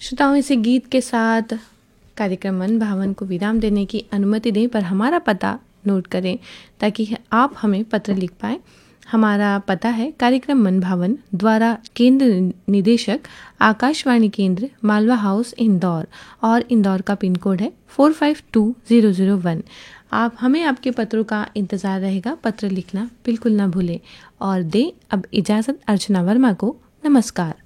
श्रोताओं, इसे गीत के साथ कार्यक्रम मन भावन को विराम देने की अनुमति दें, पर हमारा पता नोट करें ताकि आप हमें पत्र लिख पाएँ। हमारा पता है कार्यक्रम मन भावन द्वारा केंद्र निदेशक आकाशवाणी केंद्र मालवा हाउस इंदौर, और इंदौर का पिन कोड है 452001। आप हमें आपके पत्रों का इंतज़ार रहेगा। पत्र लिखना बिल्कुल ना भूलें और दें अब इजाज़त अर्चना वर्मा को। नमस्कार।